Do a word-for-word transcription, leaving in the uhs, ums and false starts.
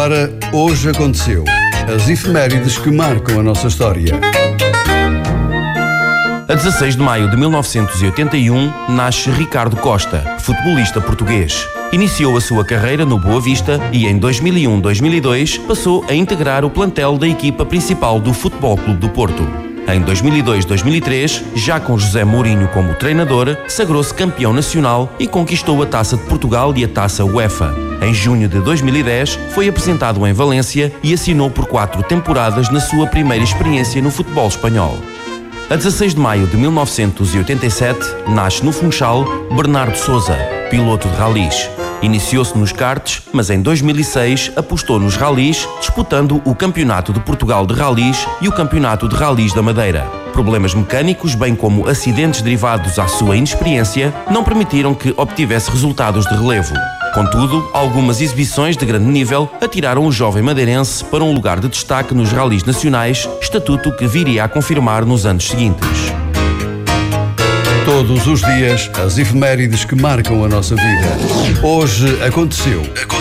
agora, hoje aconteceu. As efemérides que marcam a nossa história. A dezasseis de maio de mil novecentos e oitenta e um, nasce Ricardo Costa, futebolista português. Iniciou a sua carreira no Boa Vista e em dois mil e um a dois mil e dois passou a integrar o plantel da equipa principal do Futebol Clube do Porto. Em dois mil e dois a dois mil e três, já com José Mourinho como treinador, sagrou-se campeão nacional e conquistou a Taça de Portugal e a Taça UEFA. Em junho de dois mil e dez, foi apresentado em Valência e assinou por quatro temporadas na sua primeira experiência no futebol espanhol. A dezasseis de maio de mil novecentos e oitenta e sete, nasce no Funchal Bernardo Sousa, piloto de ralis. Iniciou-se nos karts, mas em dois mil e seis apostou nos ralis, disputando o Campeonato de Portugal de Ralis e o Campeonato de Ralis da Madeira. Problemas mecânicos, bem como acidentes derivados à sua inexperiência, não permitiram que obtivesse resultados de relevo. Contudo, algumas exibições de grande nível atiraram o jovem madeirense para um lugar de destaque nos ralis nacionais, estatuto que viria a confirmar nos anos seguintes. Todos os dias, as efemérides que marcam a nossa vida. Hoje aconteceu.